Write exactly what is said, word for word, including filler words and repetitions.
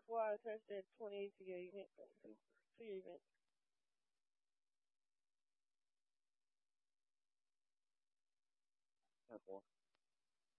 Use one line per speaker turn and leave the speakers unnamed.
Well, I touched that twenty-eight to your event, to to your event.
Simple.